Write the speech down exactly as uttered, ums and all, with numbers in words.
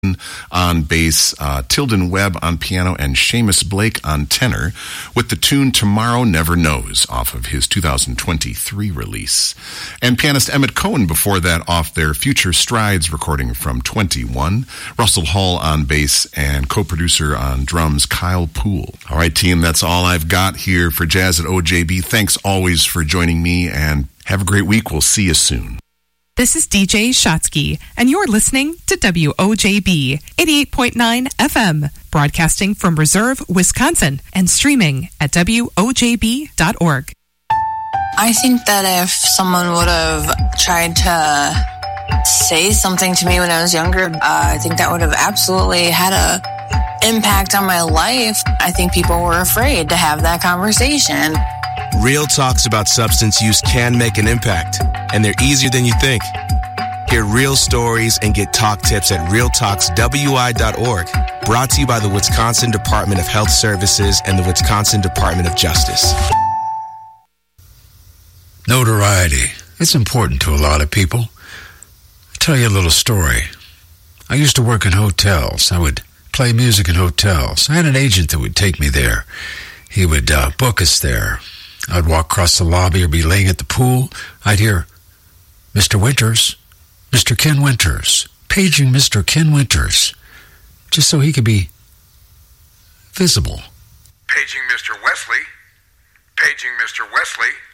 on bass, uh, Tilden Webb on piano, and Seamus Blake on tenor, with the tune Tomorrow Never Knows off of his two thousand twenty-three release. And pianist Emmett Cohen before that off their Future Strides recording from twenty-one. Russell Hall on bass and co-producer on drums Kyle Poole. All right, team, that's all I've got here for Jazz at O J B. Thanks always for joining me, and have a great week. We'll see you soon. This is D J Shotsky, and you're listening to W O J B eighty-eight point nine F M, broadcasting from Reserve, Wisconsin, and streaming at W O J B dot org. I think that if someone would have tried to say something to me when I was younger, uh, I think that would have absolutely had a impact on my life. I think people were afraid to have that conversation. Real talks about substance use can make an impact, and they're easier than you think. Hear real stories and get talk tips at real talks W I dot org. Brought to you by the Wisconsin Department of Health Services and the Wisconsin Department of Justice. Notoriety. It's important to a lot of people. I'll tell you a little story. I used to work in hotels. I would play music in hotels. I had an agent that would take me there. He would uh, book us there. I'd walk across the lobby or be laying at the pool. I'd hear, Mister Winters, Mister Ken Winters, paging Mister Ken Winters, just so he could be visible. Paging Mister Wesley, paging Mister Wesley.